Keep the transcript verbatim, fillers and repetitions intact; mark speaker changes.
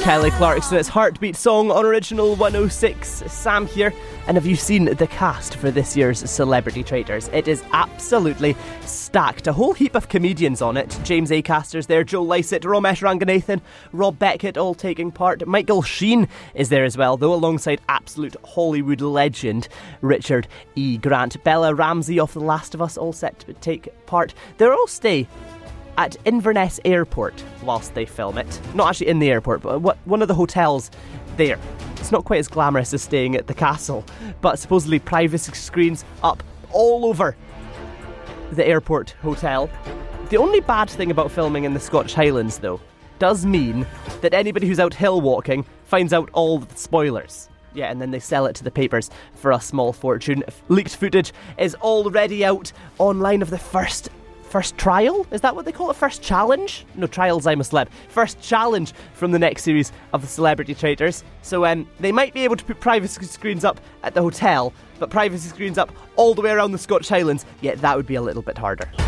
Speaker 1: Kelly Clarkson, it's Heartbeat Song on Original one oh six. Sam here, and have you seen the cast for this year's Celebrity Traitors? It is absolutely stacked. A whole heap of comedians on it. James Acaster's there, Joe Lycett, Romesh Ranganathan, Rob Beckett all taking part. Michael Sheen is there as well, though, alongside absolute Hollywood legend Richard E. Grant. Bella Ramsey of The Last of Us all set to take part. They'll all stay at Inverness Airport whilst they film it. Not actually in the airport, but what one of the hotels there. It's not quite as glamorous as staying at the castle, but supposedly privacy screens up all over the airport hotel. The only bad thing about filming in the Scottish Highlands, though, does mean that anybody who's out hill walking finds out all the spoilers. Yeah, and then they sell it to the papers for a small fortune. Leaked footage is already out online of the first First trial? Is that what they call it? First challenge? No, trials, I'm a celeb. First challenge from the next series of the Celebrity Traitors. So um, they might be able to put privacy screens up at the hotel, but privacy screens up all the way around the Scottish Highlands, yeah, that would be a little bit harder.